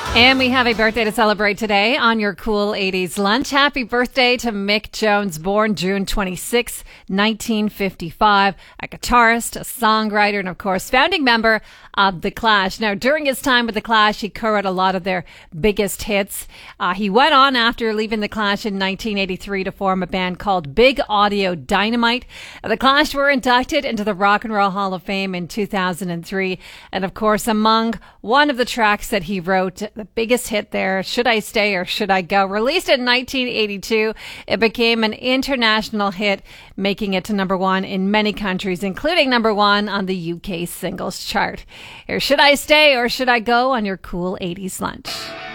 And we have a birthday to celebrate today on your Cool 80s Lunch. Happy birthday to Mick Jones, born June 26, 1955. A guitarist, a songwriter, and of course, founding member of The Clash. Now, during his time with The Clash, he co-wrote a lot of their biggest hits. He went on after leaving The Clash in 1983 to form a band called Big Audio Dynamite. The Clash were inducted into the Rock and Roll Hall of Fame in 2003. And of course, among one of the tracks that he wrote, the biggest hit there, Should I Stay or Should I Go? Released in 1982, it became an international hit, making it to number one in many countries, including number one on the UK singles chart. Here's Should I Stay or Should I Go on your Cool 80s Lunch.